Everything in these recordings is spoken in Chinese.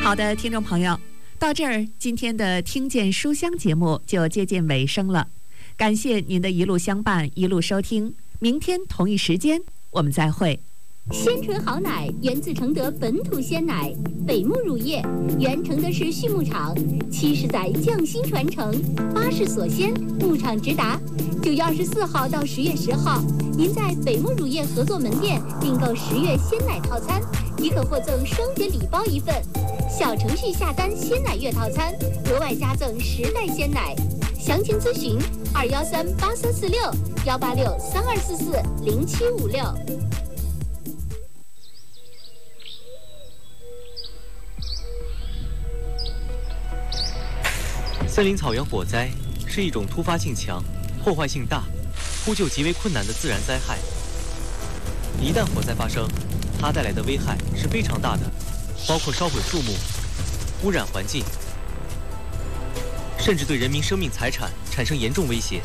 好的，听众朋友，到这儿，今天的听见书香节目就接近尾声了。感谢您的一路相伴，一路收听。明天同一时间，我们再会。 鲜纯好奶源自承德本土鲜奶，北牧乳业原承德市畜牧场，70载匠心传承，8世所鲜，牧场直达。9月24号到10月10号，您在北牧乳业合作门店订购10月鲜奶套餐，即可获赠双节礼包1份。小程序下单鲜奶月套餐，额外加赠10袋鲜奶。详情咨询213-8346-186-3244-0756。 森林草原火灾是一种突发性强、破坏性大、扑救极为困难的自然灾害。一旦火灾发生，它带来的危害是非常大的，包括烧毁树木、污染环境，甚至对人民生命财产产生严重威胁。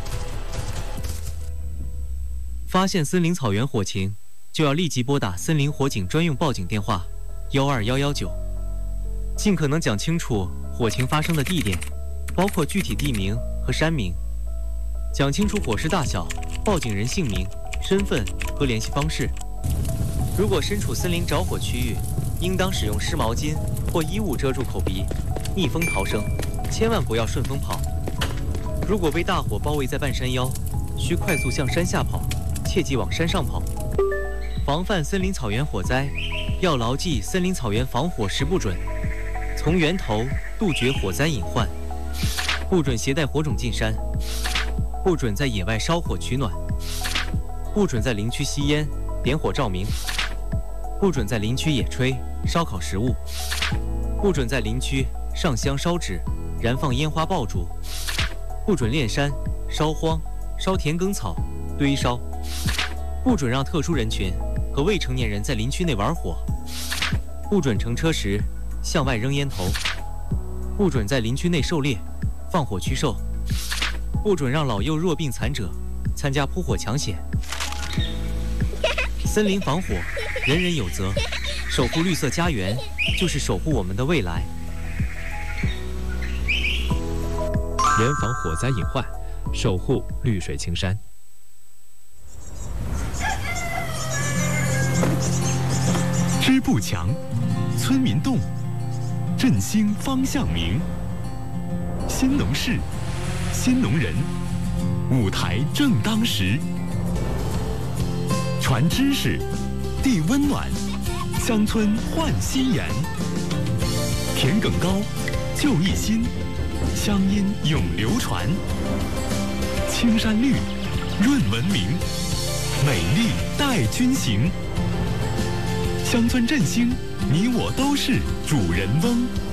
发现森林草原火情，就要立即拨打森林火警专用报警电话12119，尽可能讲清楚火情发生的地点，包括具体地名和山名，讲清楚火势大小、报警人姓名、身份和联系方式。如果身处森林着火区域，应当使用湿毛巾或衣物遮住口鼻，逆风逃生，千万不要顺风跑。如果被大火包围在半山腰，需快速向山下跑，切忌往山上跑。防范森林草原火灾，要牢记森林草原防火10不准：从源头杜绝火灾隐患，不准携带火种进山，不准在野外烧火取暖，不准在林区吸烟、点火照明，不准在林区野炊、烧烤食物，不准在林区上香烧纸、燃放烟花爆竹，不准炼山、烧荒、烧田埂草、堆烧，不准让特殊人群和未成年人在林区内玩火，不准乘车时向外扔烟头，不准在林区内狩猎、放火驱兽，不准让老幼弱病残者参加扑火抢险。森林防火，人人有责，守护绿色家园，就是守护我们的未来。 严防火灾隐患，守护绿水青山。 支部强，村民动，振兴方向明。新农事，新农人，舞台正当时。传知识，递温暖，乡村焕新颜。田埂高，就一心，乡音永流传。青山绿，润文明，美丽带君行。乡村振兴，你我都是主人翁。